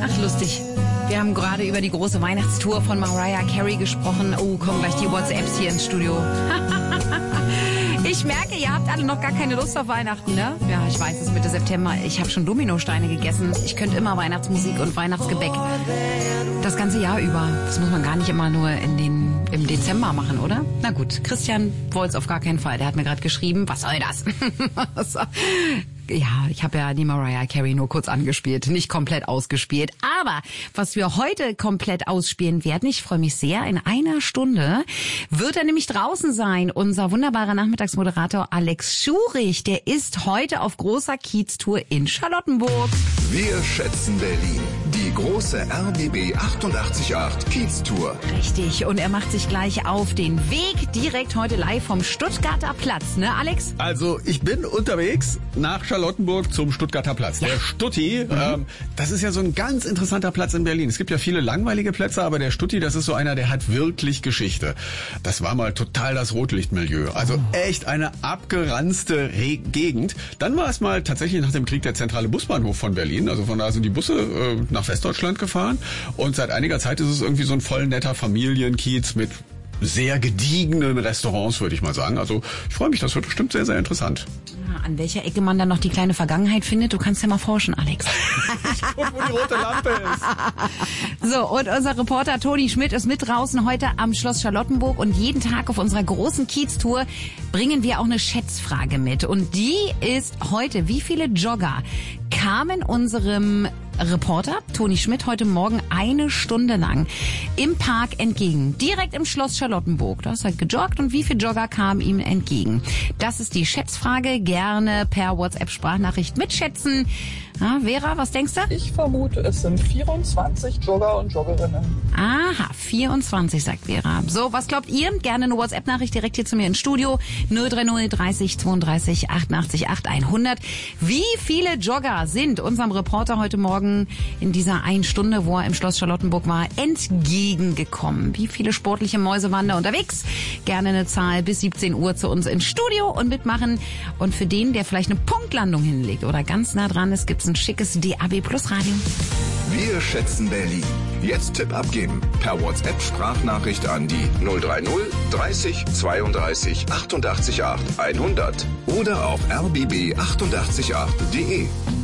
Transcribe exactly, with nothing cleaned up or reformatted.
Ach, lustig. Wir haben gerade über die große Weihnachtstour von Mariah Carey gesprochen. Oh, kommen gleich die WhatsApps hier ins Studio. Ich merke, ihr habt alle noch gar keine Lust auf Weihnachten, ne? Ja, ich weiß, es ist Mitte September. Ich habe schon Dominosteine gegessen. Ich könnte immer Weihnachtsmusik und Weihnachtsgebäck. Das ganze Jahr über. Das muss man gar nicht immer nur in den, im Dezember machen, oder? Na gut, Christian wollte es auf gar keinen Fall. Der hat mir gerade geschrieben, was soll das? Ja, ich habe ja die Mariah Carey nur kurz angespielt, nicht komplett ausgespielt. Aber was wir heute komplett ausspielen werden, ich freue mich sehr, in einer Stunde wird er nämlich draußen sein. Unser wunderbarer Nachmittagsmoderator Alex Schurich, der ist heute auf großer Kieztour in Charlottenburg. Wir schätzen Berlin. Die große R B B achtundachtzig Komma acht Kiez-Tour. Richtig, und er macht sich gleich auf den Weg, direkt heute live vom Stuttgarter Platz, ne Alex? Also ich bin unterwegs nach Charlottenburg zum Stuttgarter Platz. Ja. Der Stutti, mhm. ähm, das ist ja so ein ganz interessanter Platz in Berlin. Es gibt ja viele langweilige Plätze, aber der Stutti, das ist so einer, der hat wirklich Geschichte. Das war mal total das Rotlichtmilieu. Also echt eine abgeranzte Re- Gegend. Dann war es mal tatsächlich nach dem Krieg der zentrale Busbahnhof von Berlin. Also von da sind die Busse äh, nach Westdeutschland gefahren. Und seit einiger Zeit ist es irgendwie so ein voll netter Familienkiez mit sehr gediegenen Restaurants, würde ich mal sagen. Also ich freue mich, das wird bestimmt sehr, sehr interessant. An welcher Ecke man dann noch die kleine Vergangenheit findet, du kannst ja mal forschen, Alex. Ich guck, wo die rote Lampe ist. So, und unser Reporter Toni Schmidt ist mit draußen heute am Schloss Charlottenburg und jeden Tag auf unserer großen Kiez-Tour bringen wir auch eine Schätzfrage mit. Und die ist heute, wie viele Jogger kamen unserem Reporter Toni Schmidt heute Morgen eine Stunde lang im Park entgegen, direkt im Schloss Charlottenburg. Da ist er gejoggt und wie viele Jogger kamen ihm entgegen? Das ist die Schätzfrage. Gerne per WhatsApp-Sprachnachricht mitschätzen. Ja, Vera, was denkst du? Ich vermute, es sind vierundzwanzig Jogger und Joggerinnen. Aha, vierundzwanzig, sagt Vera. So, was glaubt ihr? Gerne eine WhatsApp-Nachricht direkt hier zu mir ins Studio. null drei null dreißig zweiunddreißig achtundachtzig acht hundert. Wie viele Jogger sind unserem Reporter heute Morgen in dieser einen Stunde, wo er im Schloss Charlottenburg war, entgegengekommen? Wie viele sportliche Mäuse waren da unterwegs? Gerne eine Zahl bis siebzehn Uhr zu uns ins Studio und mitmachen. Und für den, der vielleicht eine Punktlandung hinlegt oder ganz nah dran ist, gibt's ein schickes D A B Plus Radio. Wir schätzen Berlin. Jetzt Tipp abgeben. Per WhatsApp-Sprachnachricht an die null drei null dreißig zweiunddreißig achtundachtzig acht hundert oder auf r b b achtundachtzig acht punkt d e.